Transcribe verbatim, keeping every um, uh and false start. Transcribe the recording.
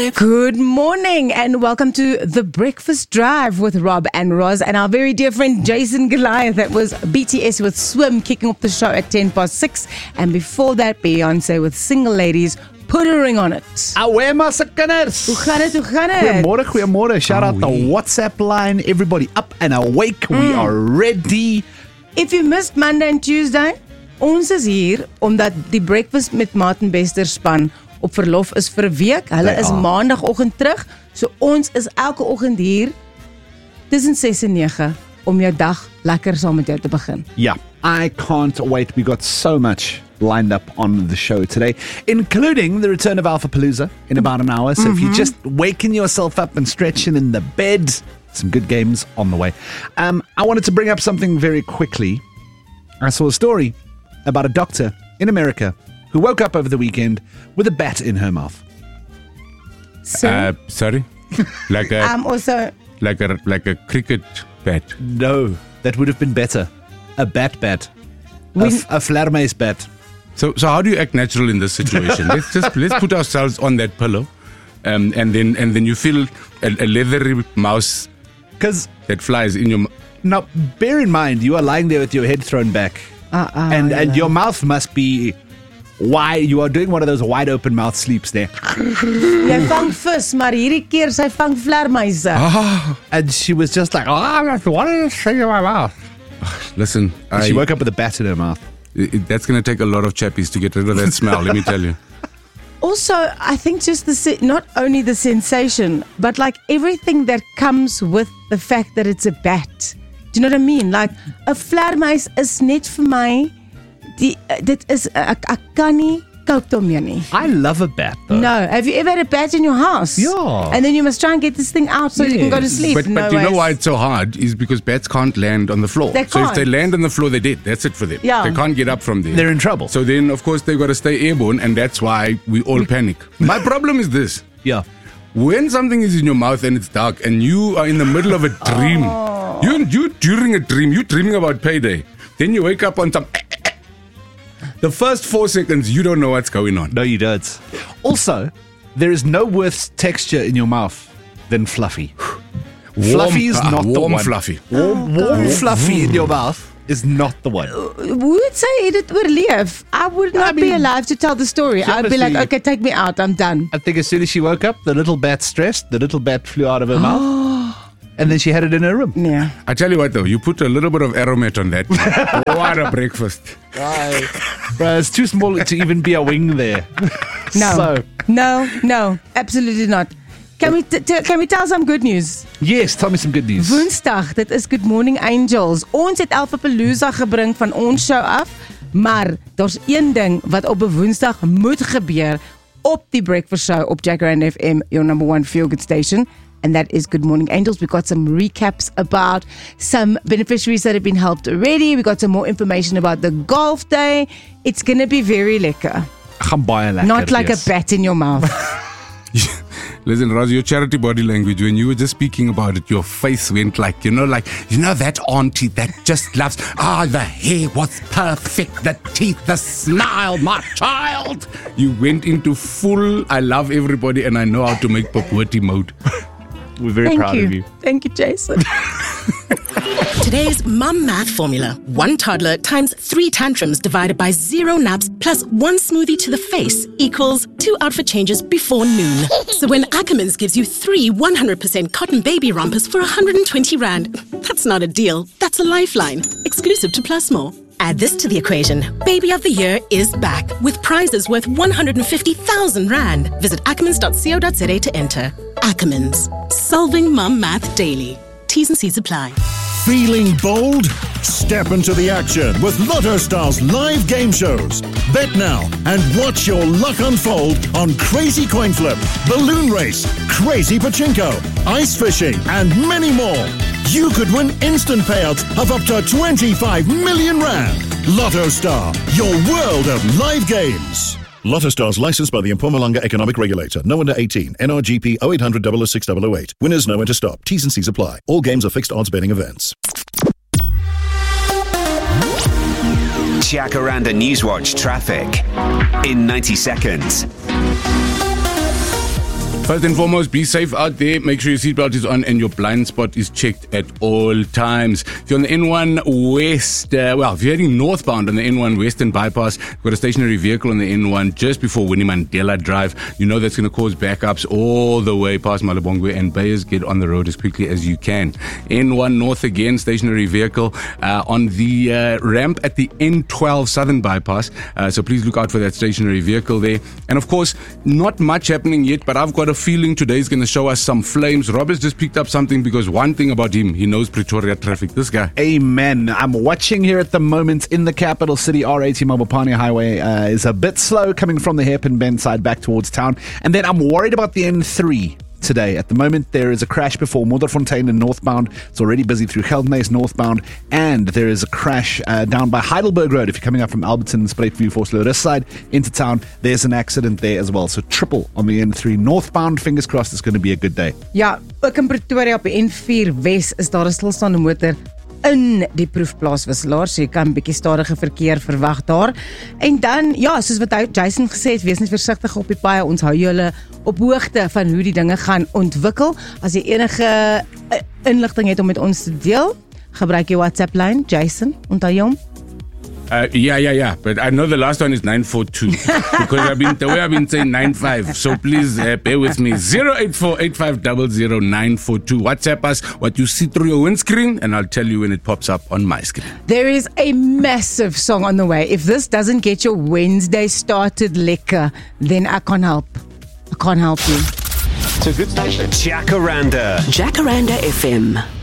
Traffic. Good morning and welcome to The Breakfast Drive with Rob and Roz and our very dear friend Jason Goliath. That was B T S with Swim kicking off the show at ten past six, and before that Beyonce with Single Ladies puttering on it. Awe mas kinders. Hoe gaan het, hoe gaan het? Goeiemôre, goeiemôre. Shout out the WhatsApp line. Everybody up and awake. We Mm. are ready. If you missed Monday and Tuesday, ons is hier omdat die Breakfast met Martin Bester span op verlof is vir 'n week. Hulle They is are. maandagooggend terug. So ons is elke oggend hier tussen ses en nege om jou dag lekker saam met jou te begin. Yeah, I can't wait. We got so much lined up on the show today, including the return of Alphapalooza in about an hour. So mm-hmm. if you're just waking yourself up and stretching in the bed, some good games on the way. Um, I wanted to bring up something very quickly. I saw a story about a doctor in America who woke up over the weekend with a bat in her mouth. So Uh, sorry, like a I'm also like a like a cricket bat. No, that would have been better. A bat bat. A, We- f- a flarmeis bat. So so how do you act natural in this situation? let's just let's put ourselves on that pillow, um, and then and then you feel a, a leathery mouse Because that flies in your. M- now, bear in mind, you are lying there with your head thrown back, uh, uh, and and your mouth must be wide. You are doing one of those wide open mouth sleeps there, jy vang vis, maar hierdie keer sy vang vlermuise. and she was just like, "Oh, what is saying in my mouth?" Listen, And I, she woke up with a bat in her mouth. it, it- that's going to take a lot of chappies to get rid of that smell. Let me tell you. Also, I think just the se- not only the sensation, but like everything that comes with the fact that it's a bat. Do you know what I mean? Like 'n vlermuis is net vir my die uh, dit is ek ek kan nie koop daarmee nie. I love a bat, though. No, have you ever had a bat in your house? Yeah. And then you must try and get this thing out so you can go to Yes. sleep. But, no but you know ways. why it's so hard is because bats can't land on the floor. They So if they can't. land on the floor, they're dead. That's it for them. Yeah. They can't get up from there. They're in trouble. So then, of course, they've got to stay airborne, and that's why we all panic. My problem is this. Yeah. When something is in your mouth and it's dark and you are in the middle of a dream, Oh. you you during a dream, you're dreaming about payday. Then you wake up on some... The first four seconds, you don't know what's going on. No, you don't. Also, there is no worse texture in your mouth than fluffy. Fluffy is ah, not the warm one. fluffy. Warm, warm fluffy in your mouth is not the one. Hoe het sy dit oorleef? I would not I be mean, alive to tell the story. I'd be like, honestly- okay, take me out. I'm done. I think as soon as she woke up, the little bat stressed, the little bat flew out of her mouth, and then she had it in her room. Yeah. I tell you what, though, you put a little bit of aromat on that. What a breakfast. Bro, it's too small to even be a wing there. No. So, No, no, absolutely not. Can we t- t- can we tell some good news? yes, tell me some good news. Woensdag, dit is Good Morning Angels. Ons het Alphapalooza gebring van ons show af, maar daar's een ding wat op 'n Woensdag moet gebeur op die Breakfast Show op Jacaranda F M, your number one feel good station. And that is Good Morning Angels. We've got some recaps about some beneficiaries that have been helped already. We got some more information about the golf day. It's going to be very lekker. Gaan baie lekker, Not like yes. a bat in your mouth. Listen, Roz, your charity body language, when you were just speaking about it, your face went like, you know, like, you know, that auntie that just loves, ah, the hair was perfect, the teeth, the smile, my child. You went into full, I love everybody and I know how to make Papuati mode. We're very Thank proud you. of you. Thank you, Jason. Today's mum math formula. One toddler times three tantrums divided by zero naps plus one smoothie to the face equals two outfit changes before noon. So when Ackermans gives you three one hundred percent cotton baby rompers for one hundred twenty rand, that's not a deal. That's a lifeline. Exclusive to Plusmore. Add this to the equation. Baby of the Year is back with prizes worth one hundred fifty thousand rand. Visit ackermans dot co dot za to enter. Ackermans. Solving mum math daily. T's and C's apply. Feeling bold? Step into the action with Lotto Star's live game shows. Bet now and watch your luck unfold on Crazy Coin Flip, Balloon Race, Crazy Pachinko, Ice Fishing, and many more. You could win instant payouts of up to twenty-five million rand. Lotto Star, your world of live games. Lotto Stars licensed by the Mpumalanga Economic Regulator. No under eighteen. N R G P oh eight hundred, double oh six, double oh eight. Winners know when to stop. T's and C's apply. All games are fixed odds betting events. Jacaranda Newswatch traffic in ninety seconds. First and foremost, be safe out there. Make sure your seatbelt is on and your blind spot is checked at all times. If you're on the N one West, uh, well, if you're heading northbound on the N one Western Bypass, you've got a stationary vehicle on the N one just before Winnie Mandela Drive. You know that's going to cause backups all the way past Malabongwe and Bayers. Get on the road as quickly as you can. N one North again, stationary vehicle uh, on the uh, ramp at the N twelve Southern Bypass. Uh, so please look out for that stationary vehicle there. And of course, not much happening yet, but I've got a feeling today is going to show us some flames. Rob has just picked up something because one thing about him, he knows Pretoria traffic. This guy. Amen. I'm watching here at the moment in the capital city. R eighty Mabopane Highway uh, is a bit slow coming from the hairpin bend side back towards town. And then I'm worried about the N three. Today. At the moment, there is a crash before Modderfontein and northbound. It's already busy through Geldenhuys northbound. And there is a crash uh, down by Heidelberg Road. If you're coming up from Alberton, Spruitview, Forslorus side into town, there's an accident there as well. So triple on the N three northbound. Fingers crossed it's going to be a good day. Ja, ook in Pretoria op die N four Wes is daar 'n stilstaande motor in die proefplaaswisselaar, so jy kan 'n bietjie stadige verkeer verwag daar. En dan, ja, soos wat Jason gesê het, wees net versigtig op die paaie. Ons hou julle op hoogte van hoe die dinge gaan ontwikkel. As jy enige inligting het om met ons te deel, gebruik jy WhatsApp lyn, Jason, onthou jy hom? Uh, yeah, yeah, yeah. But I know the last one is nine four two because I've been the way I've been saying nine five. So please uh, bear with me. zero eight four eight five zero zero nine four two. WhatsApp us what you see through your windscreen, and I'll tell you when it pops up on my screen. There is a massive song on the way. If this doesn't get your Wednesday started lekker, then I can't help. I can't help you. It's a good station. Jacaranda. Jacaranda F M.